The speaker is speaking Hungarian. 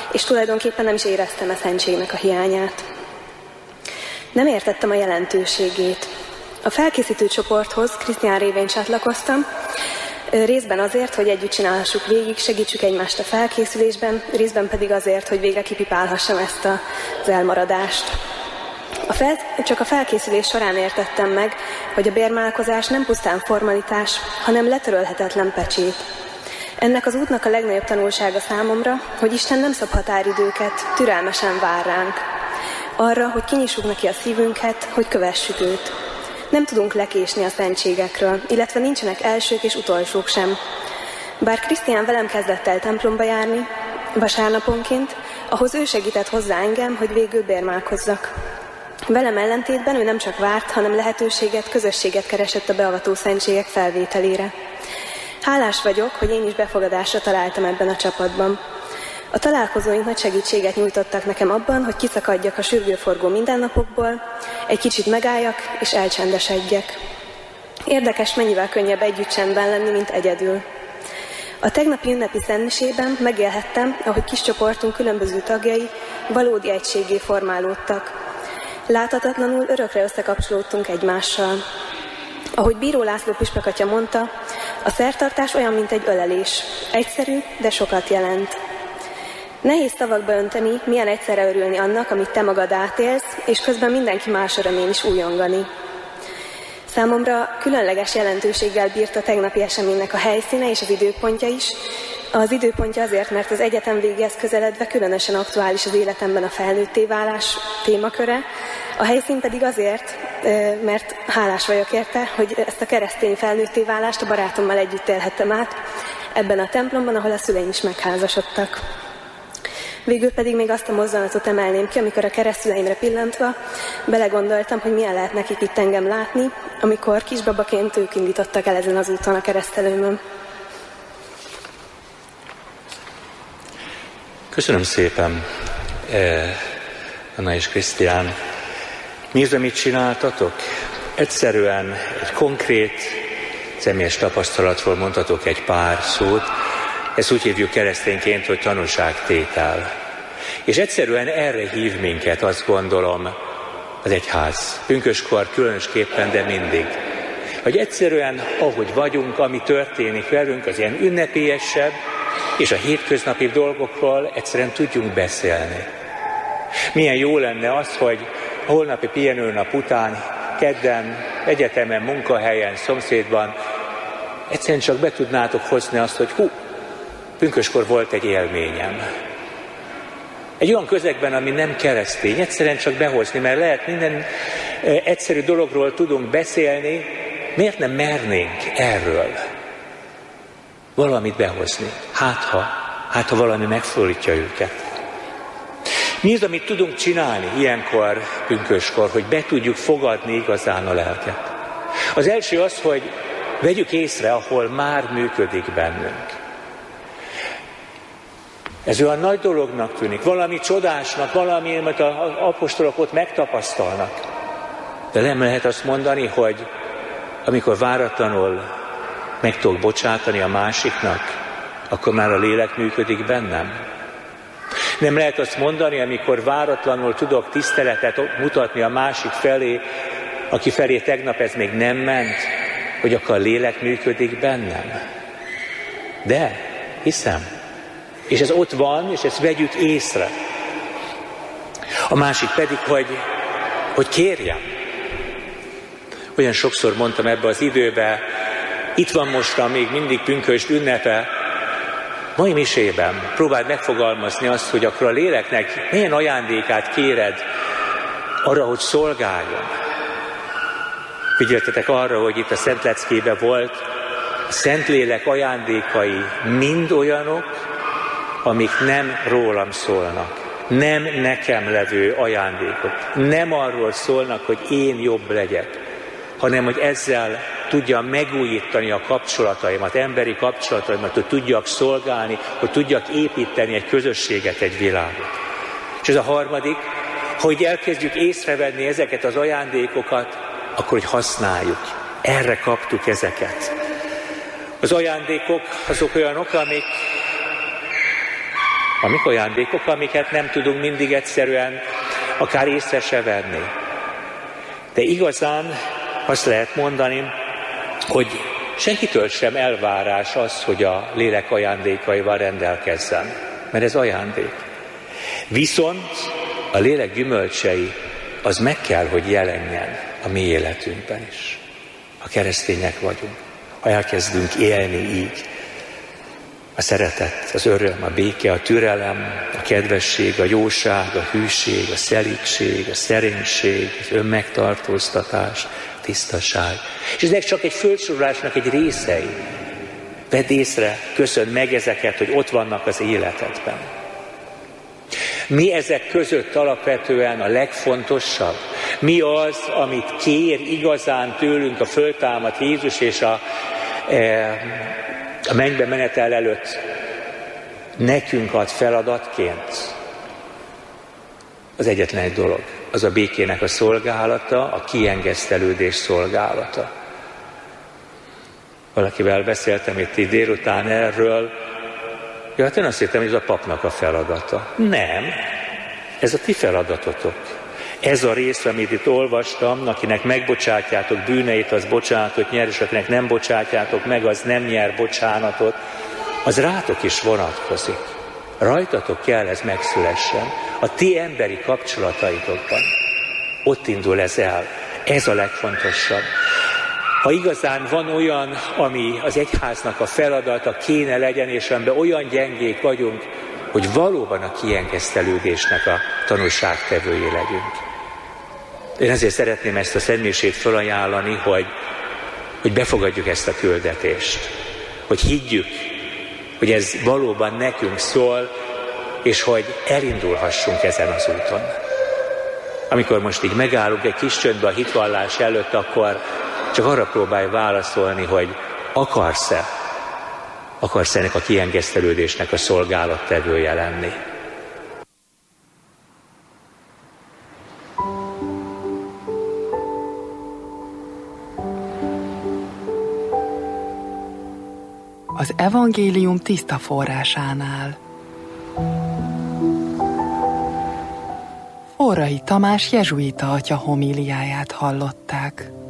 és tulajdonképpen nem is éreztem a szentségnek a hiányát. Nem értettem a jelentőségét. A felkészítő csoporthoz Krisztián révén csatlakoztam, részben azért, hogy együtt csinálhassuk végig, segítsük egymást a felkészülésben, részben pedig azért, hogy végre kipipálhassam ezt az elmaradást. Csak a felkészülés során értettem meg, hogy a bérmálkozás nem pusztán formalitás, hanem letörölhetetlen pecsét. Ennek az útnak a legnagyobb tanulsága számomra, hogy Isten nem szab határidőket, türelmesen vár ránk. Arra, hogy kinyissuk neki a szívünket, hogy kövessük őt. Nem tudunk lekésni a szentségekről, illetve nincsenek elsők és utolsók sem. Bár Krisztián velem kezdett el templomba járni, vasárnaponként, ahhoz ő segített hozzá engem, hogy végül bérmálkozzak. Velem ellentétben ő nem csak várt, hanem lehetőséget, közösséget keresett a beavató szentségek felvételére. Hálás vagyok, hogy én is befogadásra találtam ebben a csapatban. A találkozóink nagy segítséget nyújtottak nekem abban, hogy kiszakadjak a sürgőforgó mindennapokból, egy kicsit megálljak és elcsendesedjek. Érdekes, mennyivel könnyebb együtt csendben lenni, mint egyedül. A tegnapi ünnepi szentmisében megélhettem, ahogy kis csoportunk különböző tagjai valódi egységgé formálódtak. Láthatatlanul örökre összekapcsolódtunk egymással. Ahogy Bíró László püspökatya mondta, a szertartás olyan, mint egy ölelés. Egyszerű, de sokat jelent. Nehéz szavakba önteni, milyen egyszerre örülni annak, amit te magad átélsz, és közben mindenki más örömén is újongani. Számomra különleges jelentőséggel bírt a tegnapi eseménynek a helyszíne és az időpontja is. Az időpontja azért, mert az egyetem végéhez közeledve különösen aktuális az életemben a felnőtté válás témaköre. A helyszín pedig azért, mert hálás vagyok érte, hogy ezt a keresztény felnőtté válást a barátommal együtt élhettem át, ebben a templomban, ahol a szüleim is megházasodtak. Végül pedig még azt a mozzanatot emelném ki, amikor a keresztszüleimre pillantva belegondoltam, hogy milyen lehet nekik itt engem látni, amikor kisbabaként ők indítottak el ezen az úton a keresztelőmön. Köszönöm szépen, Anna és Krisztián. Nézd, mit csináltatok? Egyszerűen egy konkrét személyes tapasztalatról mondhatok egy pár szót. Ezt úgy hívjuk keresztényként, hogy tanúságtétel. És egyszerűen erre hív minket, azt gondolom, az egyház. Pünkösdkor különösképpen, de mindig. Hogy egyszerűen, ahogy vagyunk, ami történik velünk, az ilyen ünnepélyesebb, és a hétköznapi dolgokról egyszerűen tudjunk beszélni. Milyen jó lenne az, hogy a holnapi pihenőnap után, kedden, egyetemen, munkahelyen, szomszédban egyszerűen csak be tudnátok hozni azt, hogy pünkösdkor volt egy élményem. Egy olyan közegben, ami nem keresztény, egyszerűen csak behozni, mert lehet minden egyszerű dologról tudunk beszélni, miért nem mernénk erről valamit behozni? Hát ha valami megszólítja őket. Mi az, amit tudunk csinálni ilyenkor, pünkösdkor, hogy be tudjuk fogadni igazán a lelket? Az első az, hogy vegyük észre, ahol már működik bennünk. Ez olyan nagy dolognak tűnik, valami csodásnak, valami, amit az apostolok ott megtapasztalnak. De nem lehet azt mondani, hogy amikor váratlanul meg tudok bocsátani a másiknak, akkor már a lélek működik bennem. Nem lehet azt mondani, amikor váratlanul tudok tiszteletet mutatni a másik felé, aki felé tegnap ez még nem ment, hogy akkor a lélek működik bennem. De hiszem. És ez ott van, és ezt vegyük észre. A másik pedig, hogy kérjem. Olyan sokszor mondtam ebbe az időbe, itt van mostan még mindig pünkösd ünnepe, mai misében próbáld megfogalmazni azt, hogy akkor a léleknek milyen ajándékát kéred arra, hogy szolgáljon. Figyeltetek arra, hogy itt a Szent Leckében volt, a Szentlélek ajándékai mind olyanok, amik nem rólam szólnak, nem nekem levő ajándékok, nem arról szólnak, hogy én jobb legyek, hanem hogy ezzel tudjam megújítani a kapcsolataimat, emberi kapcsolataimat, hogy tudjak szolgálni, hogy tudjak építeni egy közösséget, egy világot. És ez a harmadik, hogy elkezdjük észrevenni ezeket az ajándékokat, akkor hogy használjuk. Erre kaptuk ezeket. Az ajándékok azok olyanok, amik amik ajándékok, amiket nem tudunk mindig egyszerűen akár észre se venni. De igazán azt lehet mondani, hogy senkitől sem elvárás az, hogy a lélek ajándékaival rendelkezzen, mert ez ajándék. Viszont a lélek gyümölcsei, az meg kell, hogy jelenjen a mi életünkben is. Ha keresztények vagyunk, ha elkezdünk élni így, a szeretet, az öröm, a béke, a türelem, a kedvesség, a jóság, a hűség, a szelídség, a szerénység, az önmegtartóztatás, a tisztaság. És ezek csak egy fölsorolásnak egy részei. Vedd észre, köszönd meg ezeket, hogy ott vannak az életedben. Mi ezek között alapvetően a legfontosabb? Mi az, amit kér igazán tőlünk a föltámadt Jézus és a mennybe menetel előtt nekünk ad feladatként? Az egyetlen egy dolog, az a békének a szolgálata, a kiengesztelődés szolgálata. Valakivel beszéltem itt délután erről, hát én azt hittem, hogy ez a papnak a feladata. Nem, ez a ti feladatotok. Ez a rész, amit itt olvastam, akinek megbocsátjátok bűneit, az bocsánatot nyer, és akinek nem bocsátjátok meg, az nem nyer bocsánatot, az rátok is vonatkozik. Rajtatok kell ez megszülessen. A ti emberi kapcsolataitokban. Ott indul ez el. Ez a legfontosabb. Ha igazán van olyan, ami az egyháznak a feladata kéne legyen, és amiben olyan gyengék vagyunk, hogy valóban a kiengesztelődésnek a tanúságtevői legyünk. Én ezért szeretném ezt a szentmisét felajánlani, hogy befogadjuk ezt a küldetést. Hogy higgyük, hogy ez valóban nekünk szól, és hogy elindulhassunk ezen az úton. Amikor most így megállunk egy kis csöndbe a hitvallás előtt, akkor csak arra próbálj válaszolni, hogy akarsz-e ennek a kiengesztelődésnek a szolgálattevője lenni. Az evangélium tiszta forrásánál. Forrai Tamás jezsuita atya homíliáját hallották.